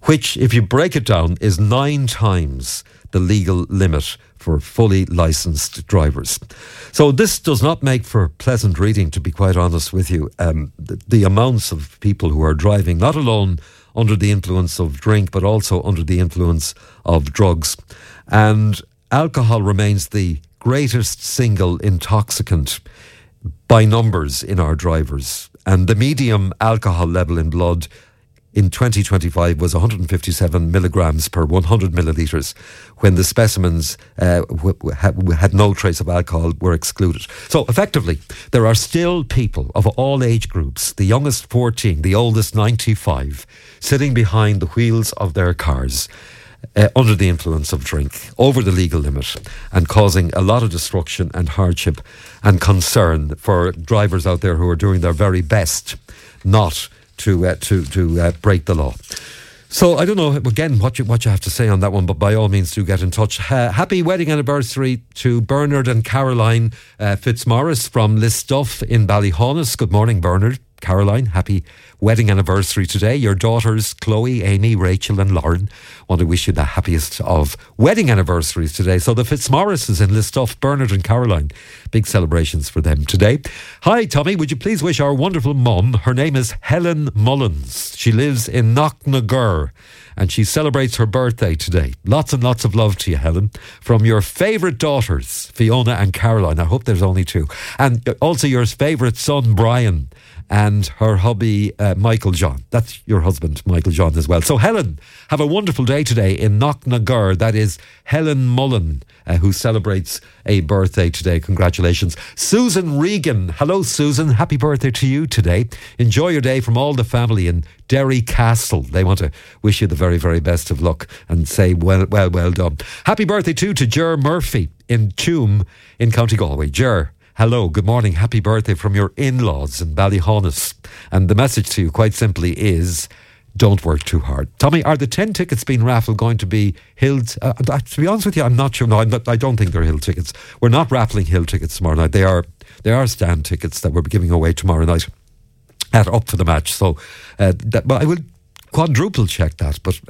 which, if you break it down, is 9 times the legal limit for fully licensed drivers. So this does not make for pleasant reading, to be quite honest with you. The amounts of people who are driving, not alone under the influence of drink, but also under the influence of drugs. And alcohol remains the greatest single intoxicant by numbers in our drivers. And the medium alcohol level in blood in 2025 was 157 milligrams per 100 millilitres, when the specimens had no trace of alcohol were excluded. So effectively, there are still people of all age groups, the youngest 14, the oldest 95, sitting behind the wheels of their cars under the influence of drink, over the legal limit, and causing a lot of destruction and hardship and concern for drivers out there who are doing their very best not to break the law. So I don't know, again, what you have to say on that one, but by all means do get in touch. Happy wedding anniversary to Bernard and Caroline Fitzmaurice from Listuff in Ballyhaunis. Good morning, Bernard. Caroline, happy wedding anniversary today. Your daughters, Chloe, Amy, Rachel and Lauren, want to wish you the happiest of wedding anniversaries today. So the Fitzmaurices in Listuff, Bernard and Caroline, big celebrations for them today. Hi, Tommy, would you please wish our wonderful mum, her name is Helen Mullins. She lives in Knocknagur and she celebrates her birthday today. Lots and lots of love to you, Helen, from your favourite daughters, Fiona and Caroline. I hope there's only 2. And also your favourite son, Brian, and her hubby, Michael John. That's your husband, Michael John, as well. So Helen, have a wonderful day today in Knocknagur. That is Helen Mullen, who celebrates a birthday today. Congratulations. Susan Regan. Hello, Susan. Happy birthday to you today. Enjoy your day from all the family in Derry Castle. They want to wish you the very, very best of luck and say well done. Happy birthday too to Ger Murphy in Tuam in County Galway. Ger, hello, good morning, happy birthday from your in-laws in Ballyhaunis. And the message to you, quite simply, is don't work too hard. Tommy, are the 10 tickets being raffled going to be Hill? To be honest with you, I'm not sure. No, I don't think they're Hill tickets. We're not raffling Hill tickets tomorrow night. They are stand tickets that we're giving away tomorrow night at Up for the Match. So but I will quadruple check that, but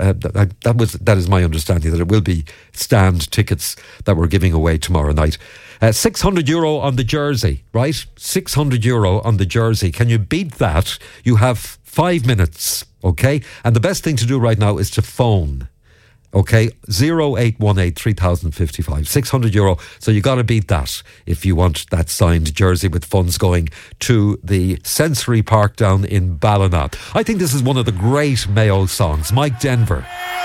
that is my understanding, that it will be stand tickets that we're giving away tomorrow night. €600 on the jersey, right? €600 on the jersey. Can you beat that? You have 5 minutes, okay? And the best thing to do right now is to phone. Okay, 0818 3055, €600. So you got to beat that if you want that signed jersey with funds going to the Sensory Park down in Ballina. I think this is one of the great Mayo songs. Mike Denver.